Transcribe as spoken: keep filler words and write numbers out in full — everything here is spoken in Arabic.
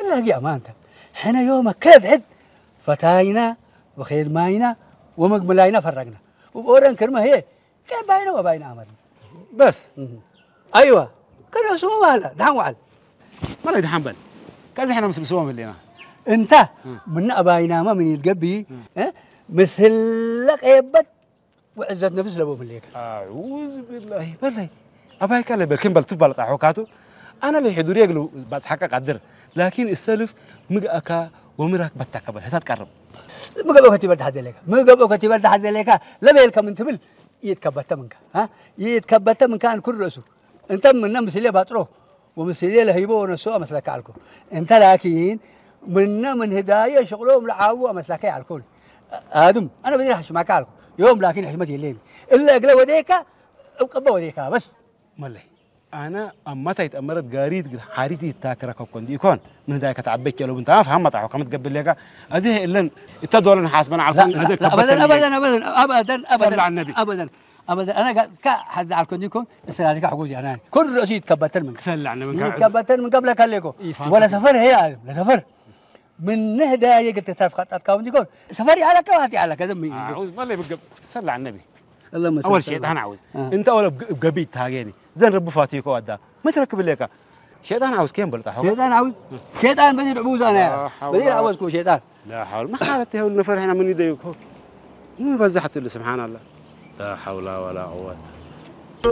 إلا هي أمانتك حنا يومك كذا حد فتاينا وخير ماينا ومقبلاينا فرقنا وبورن كرمه هي كيف باينا وباينا أمرنا بس أيوة كانوا يسموا مالا دحان وعل ما لا يدحان بل كذا احنا مثل سوام اللي ما انت من أباينا ما من يتقبي اه مثل لك يبت وعزة نفس لبو مليك أعوذ بالله بالله أباي كان لبكين بل تفبل طاحوكاتو أنا اللي حدوري يقولوا بس حقق قدر لكن السلف مجأك ومراك بتكبر هتتقرب مقبل كتير حد لك مقبل كتير حد لك لا بيلك من تبل يتكبت منك ها يتكبت من كان كل رأسه انت من مثليه باتروه ومثليه لهيبه ونسوه مثلك على الكل انت لكن من من هدايه شغلهم لعاوه مثلك على الكل ادم انا بدي احش معك على يوم لكن حشمتي الليل الا اقلى وديك او قبا وديك بس مالي انا امتى اتامرت قاريت حارتي تاكرك كون دي كون من ذاك تعبك لو انت فهم طاحو كم تقبل لك هذه الا انت دول حاسبنا عارفين هذا ابدا ابدا ابدا ابدا ابدا صلى على النبي ابدا ابدا انا كحد على كونديكم السلالك حقوقي انا كل راسي تكبتر منك صلى على النبي تكبتر من قبل كلكم ولا سفر هي لا سفر من هدايا قلت تعرف خطات كونديكم سفري على كواتي على كذا اعوذ بالله بقى صلى على النبي اللهم اول شيء انا عاوز انت اول بقبيت تاغيني زين رب فاتيكو ودا ما تركب لك شيطان عاوز كم بلطح شيطان عاوز شيطان بدي عبوز انا بدي عاوزكم شيطان لا حول ما حالته هو النفر هنا من يديك هو مو بزحت له سبحان الله لا حول ولا قوه